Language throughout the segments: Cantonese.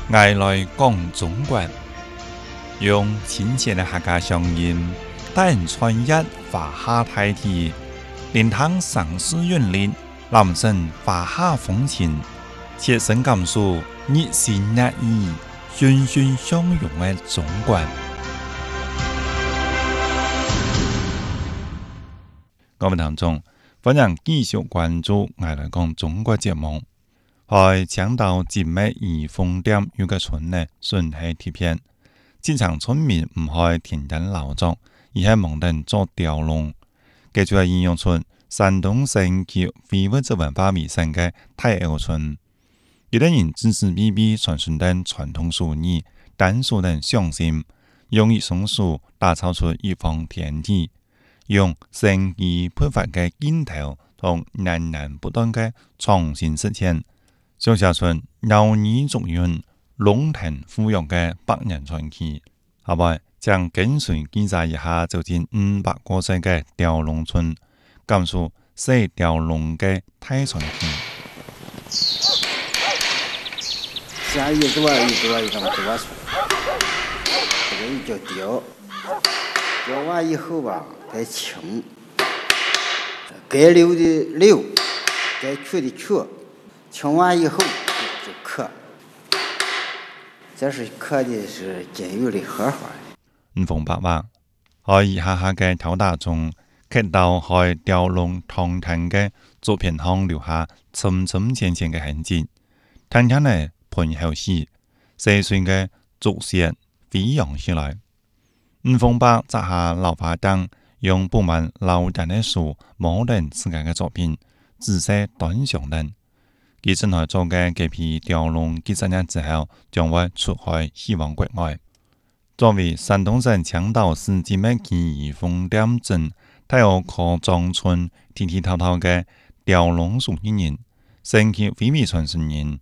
爱来讲中国，用亲切的客家乡音，带人穿越华夏大地，聆听城市韵律，感受华夏风情，切身感受热情热意、欣欣相融的中国。各位聽眾，歡迎繼續關注愛來講中國節目。喺講到節目宜豐點有個村呢，順係貼片，這場村民唔係田間勞作，而係忙等做吊籠。佢就係應用出山東省及非物質文化遺產嘅太澳村。有啲人支持 BB 傳承等傳統術語、單數等相信，用一松樹打造出一方天地。用生機勃發嘅鏡頭同源源不斷嘅創新實踐，寫下出搖兒族韻、龍騰富裕嘅百年傳奇。下位將跟隨記載一下走進500個歲嘅吊籠村，感受寫吊籠嘅大傳奇。 下一多一個多數，這個一叫吊，吊完以後吧。该清，该留的留，该去的去，清完以后就刻。这是刻的是金玉的荷花。 508話，喺以下嘅頭打中，看到喺吊籠唐騰嘅作品上留下深深淺淺嘅痕跡。唐騰嘅盤後時，細碎嘅竹屑飛揚起來。508摘下老花燈。用布滿老人的樹模擬自家嘅作品，仔細端詳等。佢正在做嘅這批吊籠，幾十年之後將會出海希望國外。作為山東省青島市節目記憶豐點鎮太澳柯莊村天天透透嘅吊籠屬於人，升級非遺傳承人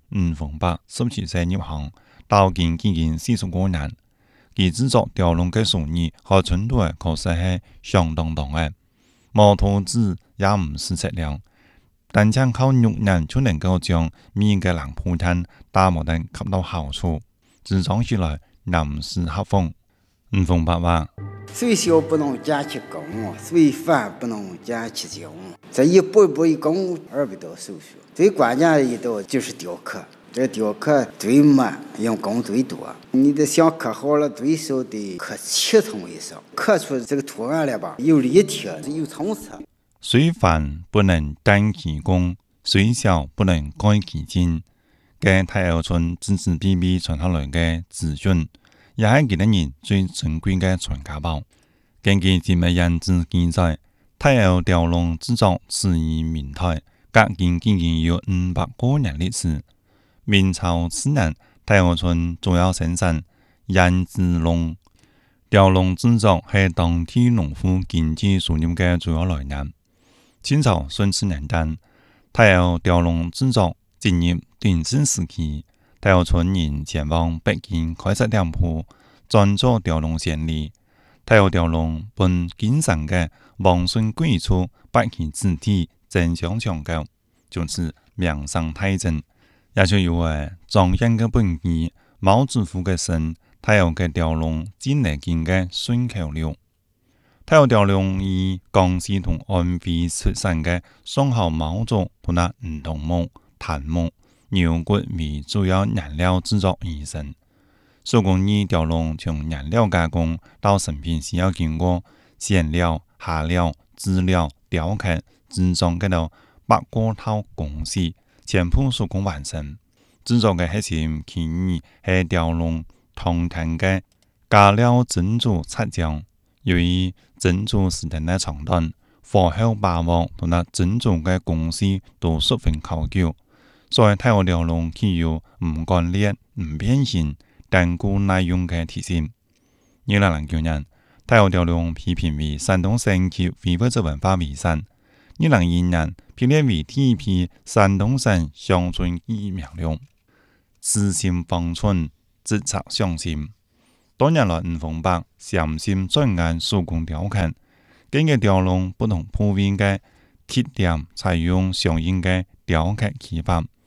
50817歲入行，到今已經40多年。佢製作吊籠嘅術語和程度確實係相當大嘅，冇投資也唔是質量，但將靠6年就能夠將每個人鋪攤打磨得恰到好處，製作起來難是合風。508話： 最小不能加其工，最繁不能加其精。這一步一工200多手續，最關鍵的一道就是雕刻。這雕刻最慢，用工最多。你得想刻好了，最少得刻7通以上，刻出這個圖案來吧，有立體，有層次。 雖繁不能單其工，雖小不能改其精。嘅太澳村自自必必傳下來嘅資訊，也係幾多人最珍貴嘅傳家寶。根據節目人資記載，太澳吊籠製作始於明代，隔今已經有500多年歷史。明朝4年，太澳村主要生產胭脂籠，吊籠製作係當地農戶經濟收入嘅主要來源。清朝順治年間，太澳吊籠製作進入鼎盛時期，太澳村人前往北京開設店鋪，專做吊籠生意。太澳吊籠本經常嘅皇孫貴族八旗子弟爭相搶購，就是名聲太振。也就有莊嚴嘅本意，毛主席嘅神，太澳嘅吊籠進嚟見嘅順口溜。太澳吊籠以江西同安徽出產嘅上好毛竹同埋梧桐木、檀木、牛骨為主要顏料製作而成。手工藝吊籠從顏料加工到成品需要經過染料、下料、製料、雕刻、製裝嘅到8個套工序。全部手工完成，製作嘅核心技藝係吊籠唐騰嘅加料珍珠擦漿。由於珍珠時間嘅長短、火候把握同埋珍珠嘅工序都十分考究，所以太澳吊籠具有唔乾裂、唔變形、堅固耐用嘅特性。2009年，太澳吊籠被評為山東省級非物質文化遺產。2001年，被列為第一批山東省鄉村記憶名錄。慈心芳村，直插上心。多年來508潛心鑽研手工雕刻，根據吊籠不同部位嘅特點，採用相應嘅雕刻技法，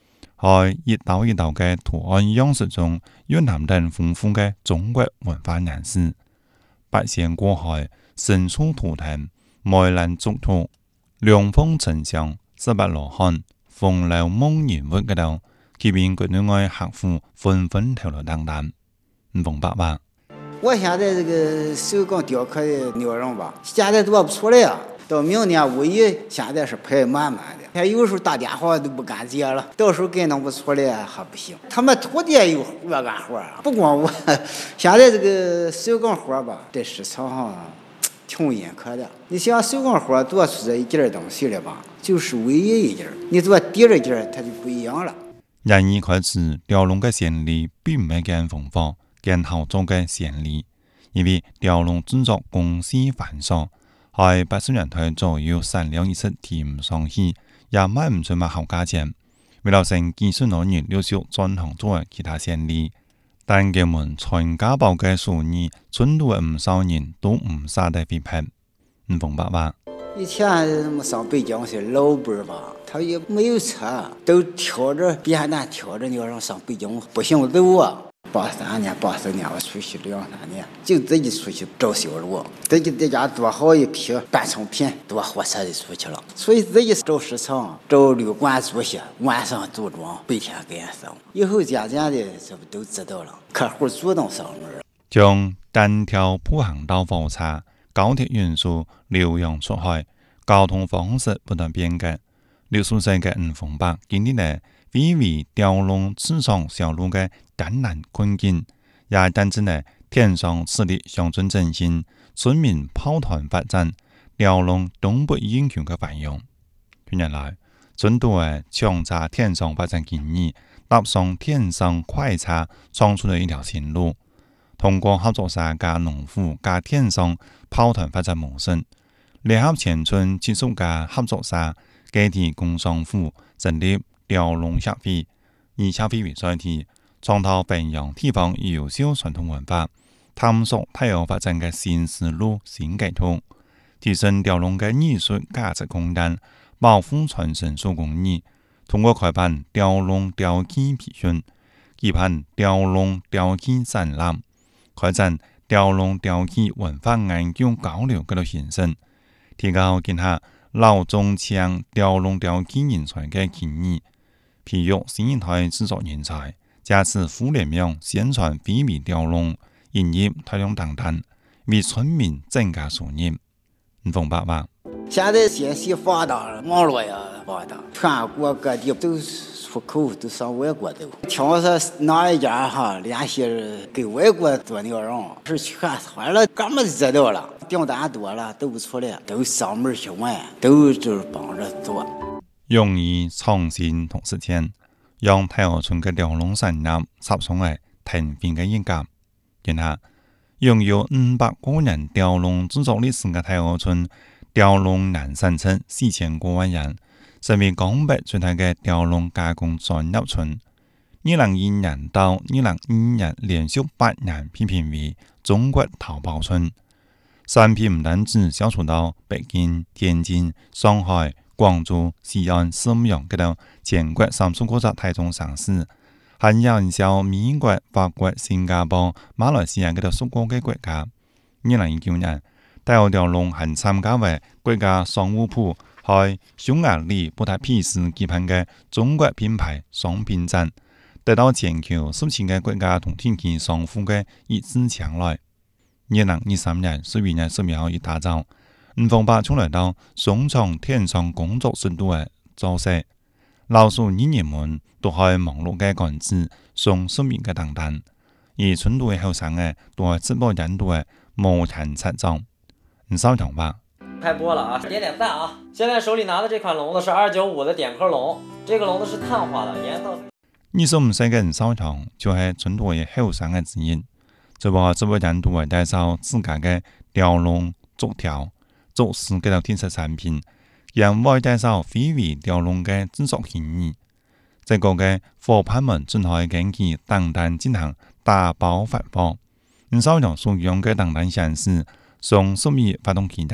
在一道一道嘅圖案樣式中蘊含等豐富嘅中國文化顏色。八仙過海，神樹圖騰，梅蘭竹圖，涼風沉香，18羅漢，風流夢人活嗰度，佢邊嗰啲愛客戶紛紛跳落等等，唔同白話。 我现在这个手工雕刻的内容吧，现在做不出来啊。到明年5月，现在是排满满的。还有时候打电话都不敢接了，到时候给弄不出来还不行。他们徒弟也有热干活啊，不光我。现在这个手工活吧，在市场上挺认可的。你像手工活做出这一件东西了吧，就是唯一一件。你做第二件，它就不一样了。 人二開始雕龍嘅先例並唔係咁豐富。更合作嘅先例，因為雕龍製作公司繁瑣，喺80年代左右產量一直提唔上去，也賣唔出乜好價錢。為了成技術人員陸續轉行做其他先例，但佢們全家寶嘅數年，全都唔少人都唔捨得批評。唔同白話。 以前上北京是老辈吧，他也沒有車，都挑着扁擔挑着，你要讓上北京不行走啊。83年、84年，我出去2、3年，就自己出去找修路，自己在家做好一批半成品，坐火车就出去了。所以自己找市场、找旅馆住下，晚上组装，白天给人送。以後渐渐的，這不都知道了，客戶主動上門。 將單條鋪行道火車、高鐵運輸流洋出海，交通方式不斷變革。60歲嘅吳鳳伯經歷呢，非為雕龍市場銷路嘅艱難困境，也導致呢天上勢力鄉村振興、村民抱團發展、雕龍東北英雄嘅繁榮。近年來，成都嘅強炸天上發展經驗，搭上天上快車，創出了一條新路。通過合作社加農夫加天上抱團發展模式，聯合前村70家合作社，基地工商戶成立雕龍協會，以協會為載體，創造培養地方優秀傳統文化，探索太陽發展嘅新思路、新計圖，提升雕龍嘅藝術價值空間，保護傳承手工藝。通過開辦雕龍雕刻培訓，舉辦雕龍雕刻展覽，開展雕龍雕刻文化研究交流嗰度形式，提高今下老中青雕龍雕刻人才嘅建議，培育新一代製作人才，加持互聯網宣傳非遺雕龍，營業推廣等等，為村民增加收入。唔同白話。 現在信息發達，網絡也發達，全國各地都出口，都上外國走。聽說哪一家哈聯繫給外國做內容，是全傳了，咱們知道了，訂單多了都不出來，都上門去問，都就是幫着做。 用以創新同實踐，讓太和村嘅雕龍產業插上嚟騰飛嘅一格。然下擁有500個人雕龍製作歷史嘅太和村，雕龍南山村4000多萬人，成為江北最大嘅雕龍加工專業村。2001年到2022年連續8年批評為中國淘寶村，產品唔單止銷售到北京、天津、上海、廣州、西安、四樣嗰度全國30個大中城市，還營銷美國、法國、新加坡、馬來西亞嗰度數個嘅國家。2019年，太和雕龍還參加為國家商務部喺匈牙利布達佩斯舉辦嘅中國品牌商品展，得到全球17個國家同地區商戶嘅一致青睞。2023年4月20號一大早，吳鳳伯就來到松江天上工作室度嘅造勢，老數藝人們都係忙碌嘅趕子，送生命嘅等等，而村度嘅後生嘅都係直播人度嘅無產出裝。你稍等吧。 開播了啊！點讚啊！現在手裡拿的這款籠子是295的點殼籠，這個籠子是碳化的，顏色。 25歲嘅人稍等，就係村度嘅後生嘅之一。直播人都會介紹自家嘅雕龍竹條、竹絲嗰啲特色產品，讓會介紹非遺雕龍嘅製作經驗。這個嘅夥伴們正喺根據訂單進行打包發貨。你稍等所用嘅訂單顯示，從10月發動期間，